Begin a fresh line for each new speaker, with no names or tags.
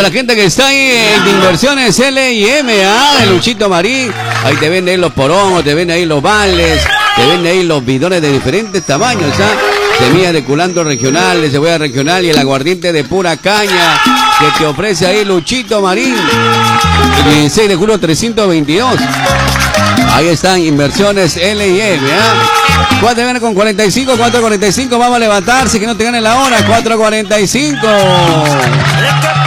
la gente que está ahí en Inversiones L&M, de Luchito Marín. Ahí te venden ahí los porongos, te venden ahí los vales, te venden ahí los bidones de diferentes tamaños, semillas de culantro regional, de cebolla regional y el aguardiente de pura caña que te ofrece ahí Luchito Marín. El 16 de julio 322. Ahí están Inversiones L&M, 4 viene con 45, 4:45, vamos a levantarse, que no te gane la hora, 4:45.